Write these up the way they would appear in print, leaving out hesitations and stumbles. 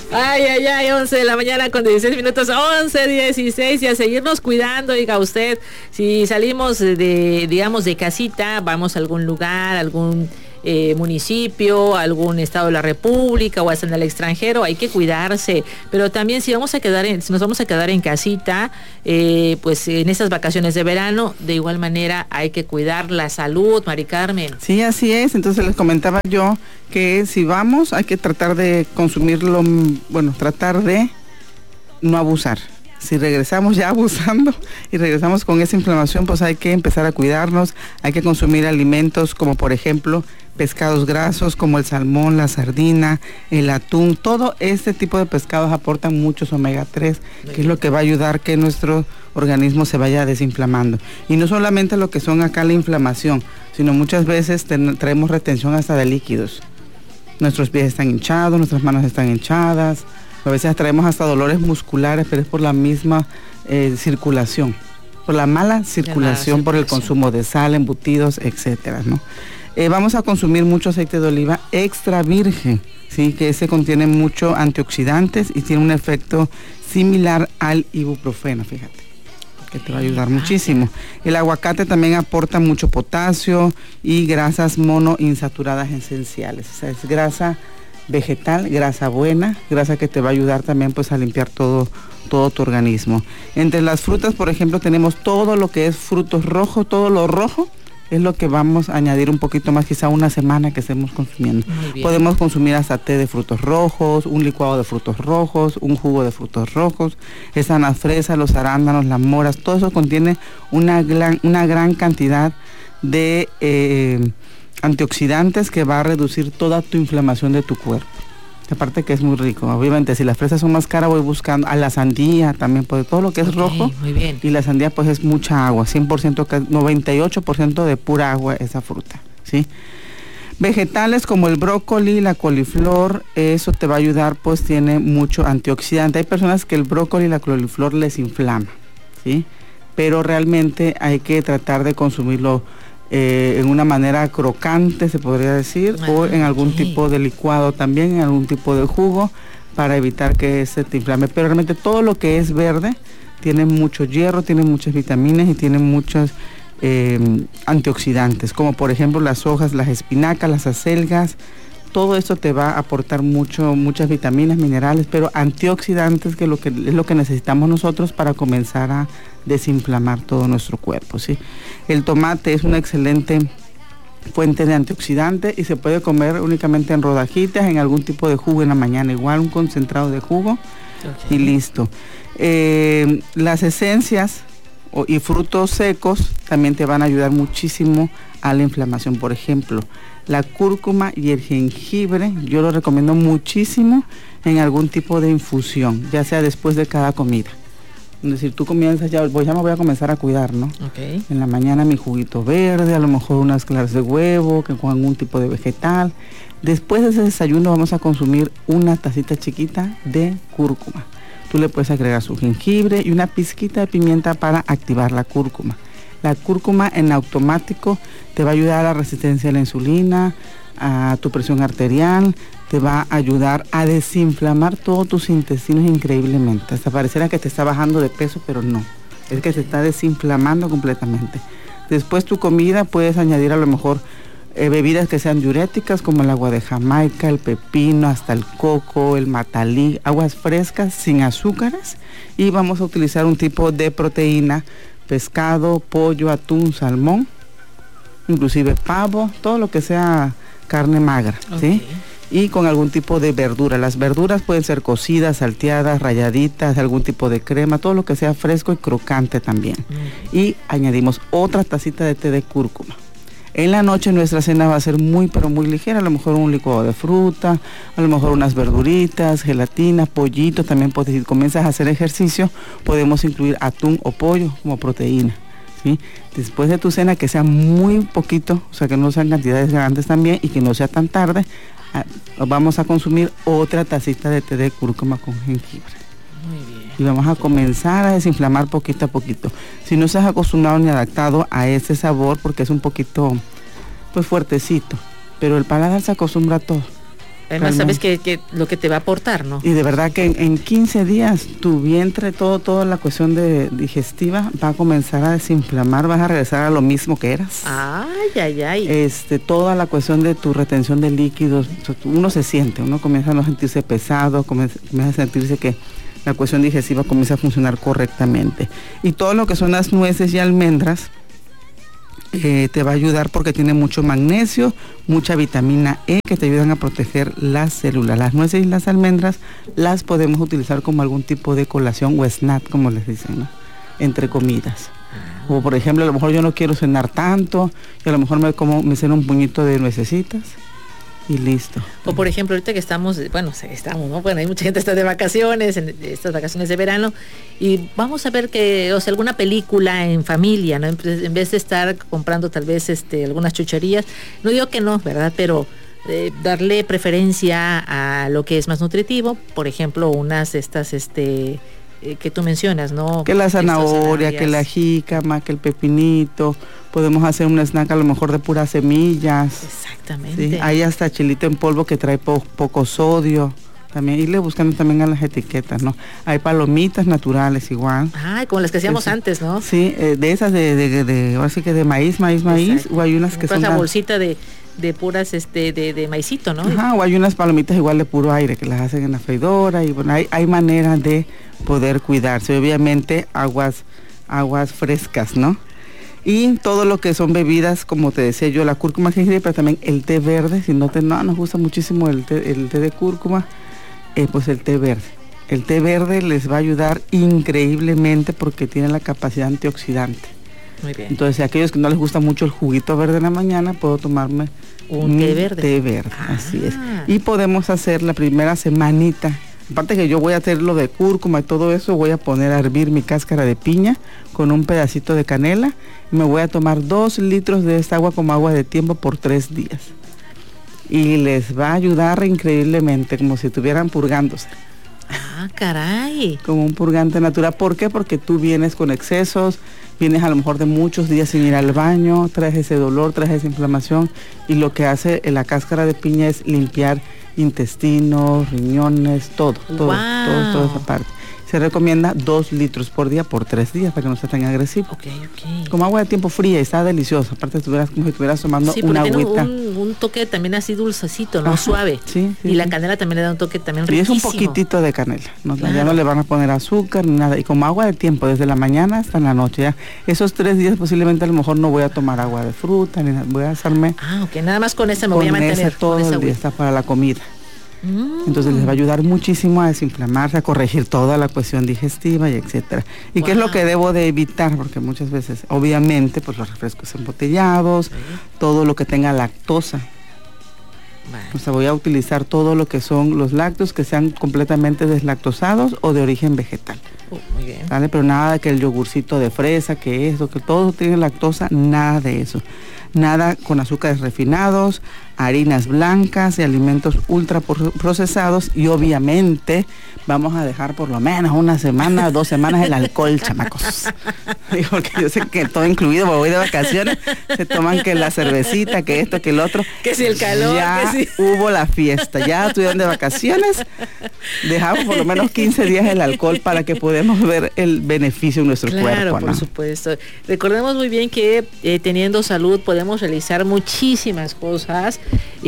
Ay, 11 de la mañana con 16 minutos, 11:16, y a seguirnos cuidando. Diga usted, si salimos digamos, de casita, vamos a algún lugar, algún municipio, algún estado de la república o hasta en el extranjero, hay que cuidarse, pero también si nos vamos a quedar en casita, pues en estas vacaciones de verano, de igual manera hay que cuidar la salud, Mari Carmen. Sí, así es. Entonces les comentaba yo que si vamos hay que tratar de consumirlo, tratar de no abusar. Si regresamos ya abusando y regresamos con esa inflamación, pues hay que empezar a cuidarnos, hay que consumir alimentos como por ejemplo pescados grasos como el salmón, la sardina, el atún. Todo este tipo de pescados aportan muchos omega 3, que es lo que va a ayudar que nuestro organismo se vaya desinflamando. Y no solamente lo que son acá la inflamación, sino muchas veces traemos retención hasta de líquidos. Nuestros pies están hinchados, nuestras manos están hinchadas, a veces traemos hasta dolores musculares, pero es por la misma circulación, por la mala circulación, por el consumo de sal, embutidos, etcétera, ¿no? Vamos a consumir mucho aceite de oliva extra virgen, ¿sí? Que ese contiene mucho antioxidantes y tiene un efecto similar al ibuprofeno, fíjate, que te va a ayudar muchísimo. El aguacate también aporta mucho potasio y grasas monoinsaturadas esenciales, o sea, es grasa vegetal, grasa buena, grasa que te va a ayudar también pues a limpiar todo tu organismo. Entre las frutas, por ejemplo, tenemos todo lo que es frutos rojos, todo lo rojo es lo que vamos a añadir un poquito más, quizá una semana que estemos consumiendo. Podemos consumir hasta té de frutos rojos, un licuado de frutos rojos, un jugo de frutos rojos, están las fresas, los arándanos, las moras, todo eso contiene una gran cantidad de antioxidantes que va a reducir toda tu inflamación de tu cuerpo. Aparte que es muy rico. Obviamente si las fresas son más caras voy buscando a la sandía también, pues todo lo que es rojo. Muy bien. Y la sandía pues es mucha agua, 100%, 98% de pura agua esa fruta, ¿sí? Vegetales como el brócoli, la coliflor, eso te va a ayudar, pues tiene mucho antioxidante. Hay personas que el brócoli y la coliflor les inflama, ¿sí? Pero realmente hay que tratar de consumirlo en una manera crocante, se podría decir, o en algún tipo de licuado también, en algún tipo de jugo, para evitar que se te inflame. Pero realmente todo lo que es verde tiene mucho hierro, tiene muchas vitaminas y tiene muchos antioxidantes, como por ejemplo las hojas, las espinacas, las acelgas. Todo esto te va a aportar muchas vitaminas, minerales, pero antioxidantes, que es lo que necesitamos nosotros para comenzar a desinflamar todo nuestro cuerpo, ¿sí? El tomate es una excelente fuente de antioxidantes y se puede comer únicamente en rodajitas, en algún tipo de jugo en la mañana, igual un concentrado de jugo y listo. Las esencias y frutos secos también te van a ayudar muchísimo a la inflamación. Por ejemplo, la cúrcuma y el jengibre, yo lo recomiendo muchísimo en algún tipo de infusión, ya sea después de cada comida. Es decir, tú comienzas, ya me voy a comenzar a cuidar, ¿no? Okay. En la mañana mi juguito verde, a lo mejor unas claras de huevo, que con algún tipo de vegetal. Después de ese desayuno vamos a consumir una tacita chiquita de cúrcuma. Tú le puedes agregar su jengibre y una pizquita de pimienta para activar la cúrcuma. La cúrcuma en automático te va a ayudar a la resistencia a la insulina, a tu presión arterial, te va a ayudar a desinflamar todos tus intestinos increíblemente. Hasta pareciera que te está bajando de peso, pero no. Es que se está desinflamando completamente. Después tu comida puedes añadir a lo mejor bebidas que sean diuréticas, como el agua de Jamaica, el pepino, hasta el coco, el matalí, aguas frescas sin azúcares. Y vamos a utilizar un tipo de proteína, pescado, pollo, atún, salmón, inclusive pavo, todo lo que sea carne magra, ¿sí? Y con algún tipo de verdura. Las verduras pueden ser cocidas, salteadas, rayaditas, algún tipo de crema, todo lo que sea fresco y crocante también. Y añadimos otra tacita de té de cúrcuma. En la noche nuestra cena va a ser muy, pero muy ligera, a lo mejor un licuado de fruta, a lo mejor unas verduritas, gelatina, pollito. También si comienzas a hacer ejercicio, podemos incluir atún o pollo como proteína, ¿sí? Después de tu cena, que sea muy poquito, o sea que no sean cantidades grandes también y que no sea tan tarde, vamos a consumir otra tacita de té de cúrcuma con jengibre. Muy bien. Y vamos a comenzar a desinflamar poquito a poquito. Si no se has acostumbrado ni adaptado a ese sabor, porque es un poquito pues fuertecito, pero el paladar se acostumbra a todo. Además, sabes que lo que te va a aportar, ¿no? Y de verdad que en 15 días tu vientre, toda la cuestión digestiva va a comenzar a desinflamar, vas a regresar a lo mismo que eras. Ay. Toda la cuestión de tu retención de líquidos, uno se siente, uno comienza a no sentirse pesado, comienza a sentirse que la cuestión digestiva comienza a funcionar correctamente. Y todo lo que son las nueces y almendras, te va a ayudar porque tiene mucho magnesio, mucha vitamina E que te ayudan a proteger las células. Las nueces y las almendras las podemos utilizar como algún tipo de colación o snack, como les dicen, ¿no? Entre comidas. O por ejemplo, a lo mejor yo no quiero cenar tanto y a lo mejor me ceno un puñito de nuecesitas y listo. O por ejemplo, ahorita que estamos, ¿no? Bueno, hay mucha gente que está de vacaciones, en estas vacaciones de verano, y vamos a ver alguna película en familia, ¿no? En vez de estar comprando tal vez algunas chucherías, no digo que no, ¿verdad? Pero darle preferencia a lo que es más nutritivo, por ejemplo, unas estas que tú mencionas, ¿no? Que la zanahoria, que la jícama, que el pepinito. Podemos hacer un snack a lo mejor de puras semillas. Exactamente. ¿Sí? Hay hasta chilito en polvo que trae poco sodio. También irle buscando también a las etiquetas, ¿no? Hay palomitas naturales igual. Como las que hacíamos antes, ¿no? Sí, de esas ahora sí que de maíz, o hay unas que son esa bolsita de puras de maicito, ¿no? O hay unas palomitas igual de puro aire que las hacen en la freidora y bueno, hay maneras de poder cuidarse. Obviamente aguas frescas, ¿no? Y todo lo que son bebidas, como te decía yo, la cúrcuma, jengibre, pero también el té verde. Si nos gusta muchísimo el té de cúrcuma, pues el té verde. El té verde les va a ayudar increíblemente porque tiene la capacidad antioxidante. Muy bien. Entonces, a aquellos que no les gusta mucho el juguito verde en la mañana, puedo tomarme un té verde. Té verde, así es. Y podemos hacer la primera semanita. Aparte que yo voy a hacer lo de cúrcuma y todo eso, voy a poner a hervir mi cáscara de piña con un pedacito de canela. Me voy a tomar 2 litros de esta agua como agua de tiempo por 3 días. Y les va a ayudar increíblemente, como si estuvieran purgándose. Caray. Como un purgante natural. ¿Por qué? Porque tú vienes con excesos, vienes a lo mejor de muchos días sin ir al baño, traes ese dolor, traes esa inflamación, y lo que hace la cáscara de piña es limpiar intestinos, riñones, toda esa parte. Se recomienda 2 litros por día por 3 días para que no sea tan agresivo. Ok. Como agua de tiempo fría y está deliciosa. Aparte como si estuvieras tomando una agüita. Tiene un toque también así dulcecito, ¿no? Suave. Sí, y la canela también le da un toque también riquísimo. Y es un poquitito de canela. Claro. Ya no le van a poner azúcar ni nada. Y como agua de tiempo, desde la mañana hasta la noche. Ya esos 3 días posiblemente a lo mejor no voy a tomar agua de fruta, ni nada. Voy a hacerme... Nada más con esa me voy a mantener. Todo el día está para la comida. Entonces les va a ayudar muchísimo a desinflamarse, a corregir toda la cuestión digestiva y etcétera. ¿Y qué es lo que debo de evitar? Porque muchas veces, obviamente, pues los refrescos embotellados, todo lo que tenga lactosa. O sea, voy a utilizar todo lo que son los lácteos que sean completamente deslactosados o de origen vegetal. Muy bien. ¿Vale? Pero nada de que el yogurcito de fresa, que todo tiene lactosa, nada de eso. Nada con azúcares refinados, harinas blancas y alimentos ultra procesados, y obviamente vamos a dejar por lo menos 1 semana, 2 semanas el alcohol, chamacos. Porque yo sé que todo incluido, me voy de vacaciones, se toman que la cervecita, que esto, que el otro. Que si el calor, ya que si... hubo la fiesta, ya estuvieron de vacaciones, dejamos por lo menos 15 días el alcohol para que podamos ver el beneficio en nuestro cuerpo. Claro, por supuesto. Recordemos muy bien que teniendo salud podemos realizar muchísimas cosas.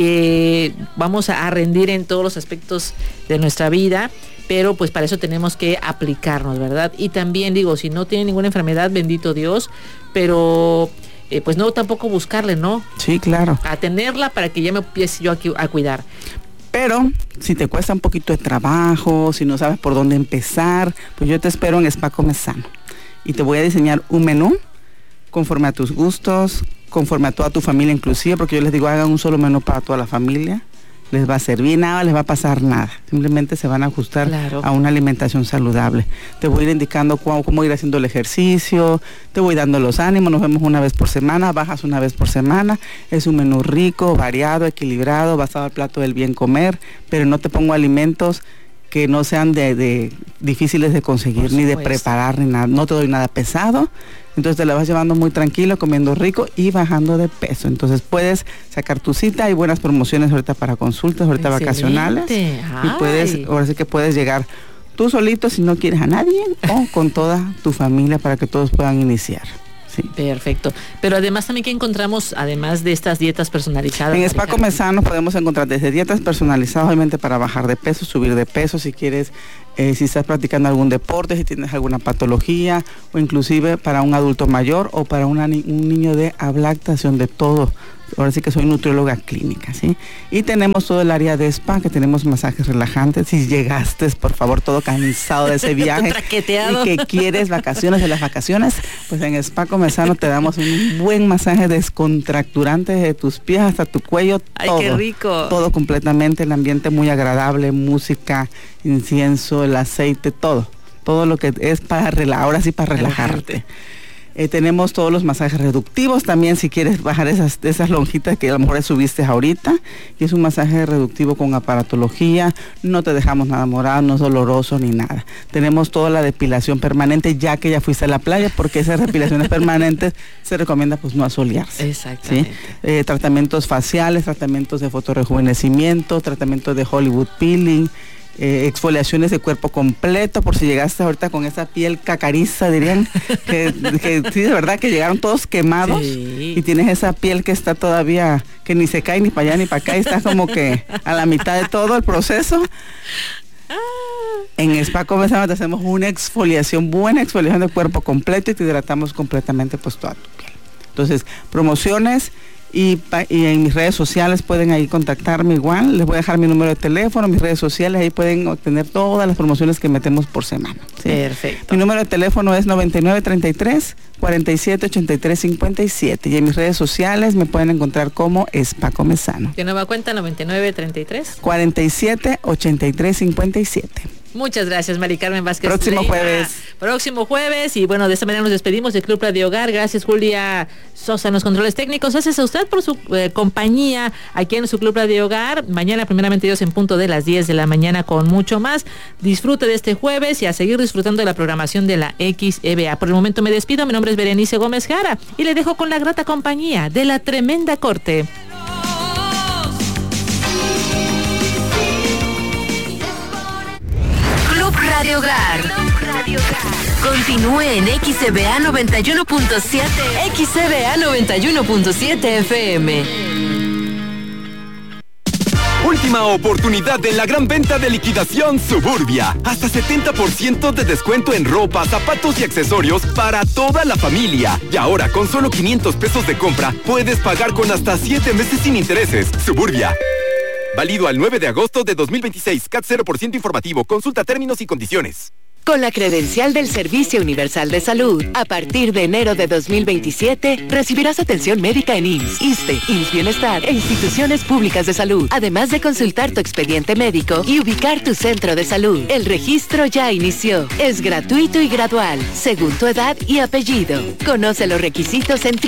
Vamos a rendir en todos los aspectos de nuestra vida, pero pues para eso tenemos que aplicarnos, ¿verdad? Y también digo, si no tiene ninguna enfermedad, bendito Dios, pero pues no tampoco buscarle, ¿no? Sí, claro. A tenerla para que ya me empiece yo a cuidar. Pero si te cuesta un poquito de trabajo, si no sabes por dónde empezar, pues yo te espero en Spa Come Sano y te voy a diseñar un menú conforme a tus gustos, conforme a toda tu familia inclusive, porque yo les digo, hagan un solo menú para toda la familia, les va a servir, nada les va a pasar nada, simplemente se van a ajustar a una alimentación saludable. Te voy a ir indicando cómo ir haciendo el ejercicio, te voy dando los ánimos, nos vemos 1 vez por semana, bajas 1 vez por semana, es un menú rico, variado, equilibrado, basado al plato del bien comer, pero no te pongo alimentos que no sean de difíciles de conseguir, ni de preparar, ni nada, no te doy nada pesado. Entonces te la vas llevando muy tranquilo, comiendo rico y bajando de peso. Entonces puedes sacar tu cita, hay buenas promociones ahorita para consultas, ahorita vacacionales. Y ahora sí que puedes llegar tú solito si no quieres a nadie o con toda tu familia para que todos puedan iniciar. Sí. Perfecto. Pero además también que encontramos, además de estas dietas personalizadas. En Spa Comezano podemos encontrar desde dietas personalizadas, obviamente para bajar de peso, subir de peso, si quieres, si estás practicando algún deporte, si tienes alguna patología, o inclusive para un adulto mayor o para un niño de lactación, de todo. Ahora sí que soy nutrióloga clínica, ¿sí? Y tenemos todo el área de spa, que tenemos masajes relajantes. Si llegaste, por favor, todo cansado de ese viaje y que quieres vacaciones de las vacaciones, pues en Spa Comezano te damos un buen masaje descontracturante de tus pies hasta tu cuello. ¡Ay, qué rico! Todo completamente, el ambiente muy agradable, música, incienso, el aceite, todo lo que es para ahora sí para relajarte. Tenemos todos los masajes reductivos también, si quieres bajar esas lonjitas que a lo mejor subiste ahorita, y es un masaje reductivo con aparatología, no te dejamos nada morado, no es doloroso ni nada. Tenemos toda la depilación permanente, ya que ya fuiste a la playa, porque esas depilaciones permanentes se recomienda pues no asolearse. Exactamente. ¿Sí? Tratamientos faciales, tratamientos de fotorrejuvenecimiento, tratamientos de Hollywood peeling, exfoliaciones de cuerpo completo, por si llegaste ahorita con esa piel cacariza, dirían, que sí, de verdad que llegaron todos quemados, sí. Y tienes esa piel que está todavía, que ni se cae ni para allá ni para acá, y está como que a la mitad de todo el proceso. En Spa Comezano te hacemos una buena exfoliación de cuerpo completo y te hidratamos completamente pues toda tu piel. Entonces, promociones. Y en mis redes sociales pueden ahí contactarme igual, les voy a dejar mi número de teléfono, mis redes sociales, ahí pueden obtener todas las promociones que metemos por semana. ¿Sí? Perfecto. Mi número de teléfono es 9933-478357 y en mis redes sociales me pueden encontrar como Spa Comezano. ¿Qué nueva cuenta? 9933 478357. Muchas gracias, Mari Carmen Vázquez. Próximo jueves. Y bueno, de esta manera nos despedimos del Club Radio Hogar. Gracias, Julia Sosa en los controles técnicos. Gracias a usted por su compañía aquí en su Club Radio Hogar. Mañana, primeramente Dios, en punto de las 10 de la mañana con mucho más. Disfrute de este jueves y a seguir disfrutando de la programación de la XEBA. Por el momento me despido. Mi nombre es Berenice Gómez Jara y le dejo con la grata compañía de La Tremenda Corte. Radio Hogar. Continúe en XCBA 91.7. XCBA 91.7 FM. Última oportunidad en la gran venta de liquidación Suburbia. Hasta 70% de descuento en ropa, zapatos y accesorios para toda la familia. Y ahora, con solo 500 pesos de compra, puedes pagar con hasta 7 meses sin intereses. Suburbia. Válido al 9 de agosto de 2026. CAT 0% informativo. Consulta términos y condiciones. Con la credencial del Servicio Universal de Salud, a partir de enero de 2027, recibirás atención médica en IMSS, ISSSTE, IMSS Bienestar e instituciones públicas de salud, además de consultar tu expediente médico y ubicar tu centro de salud. El registro ya inició. Es gratuito y gradual, según tu edad y apellido. Conoce los requisitos en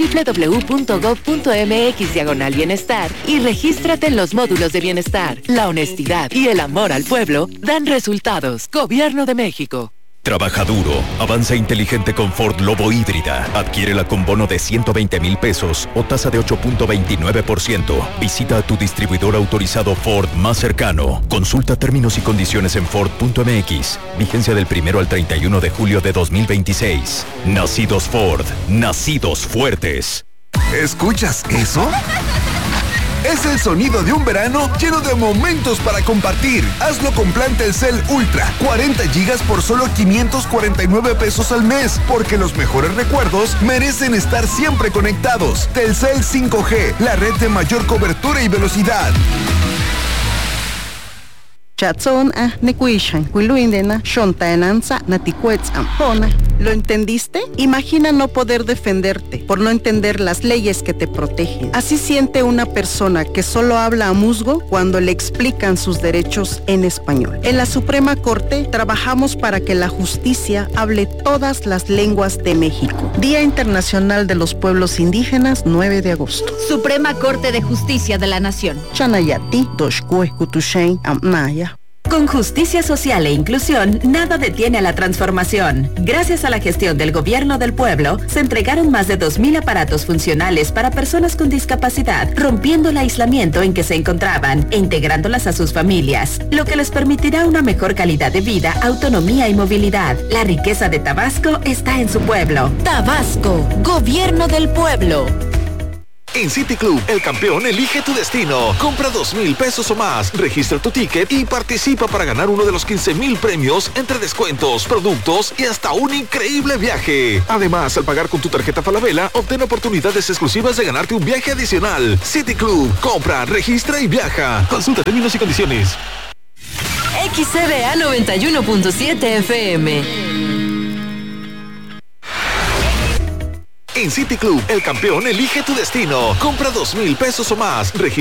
www.gov.mx/bienestar y regístrate en los módulos de bienestar. La honestidad y el amor al pueblo dan resultados. Gobierno de México. Trabaja duro, avanza inteligente con Ford Lobo híbrida. Adquiérela con bono de 120,000 pesos o tasa de 8.29%. Visita a tu distribuidor autorizado Ford más cercano. Consulta términos y condiciones en Ford.mx. Vigencia del 1 al 31 de julio de 2026. Nacidos Ford, nacidos fuertes. ¿Escuchas eso? Es el sonido de un verano lleno de momentos para compartir. Hazlo con plan Telcel Ultra. 40 gigas por solo 549 pesos al mes. Porque los mejores recuerdos merecen estar siempre conectados. Telcel 5G, la red de mayor cobertura y velocidad. ¿Lo entendiste? Imagina no poder defenderte por no entender las leyes que te protegen. Así siente una persona que solo habla a musgo cuando le explican sus derechos en español. En la Suprema Corte trabajamos para que la justicia hable todas las lenguas de México. Día Internacional de los Pueblos Indígenas, 9 de agosto. Suprema Corte de Justicia de la Nación. Chanayati, Doshkue, Kutushen, Amnaya. Con justicia social e inclusión, nada detiene a la transformación. Gracias a la gestión del Gobierno del Pueblo, se entregaron más de 2,000 aparatos funcionales para personas con discapacidad, rompiendo el aislamiento en que se encontraban e integrándolas a sus familias, lo que les permitirá una mejor calidad de vida, autonomía y movilidad. La riqueza de Tabasco está en su pueblo. Tabasco, Gobierno del Pueblo. En City Club, el campeón elige tu destino. Compra 2,000 pesos o más, registra tu ticket y participa para ganar uno de los 15,000 premios entre descuentos, productos y hasta un increíble viaje. Además, al pagar con tu tarjeta Falabella, obtén oportunidades exclusivas de ganarte un viaje adicional. City Club, compra, registra y viaja. Consulta términos y condiciones. XCBA 91.7 FM. En City Club, el campeón elige tu destino. Compra 2,000 pesos o más,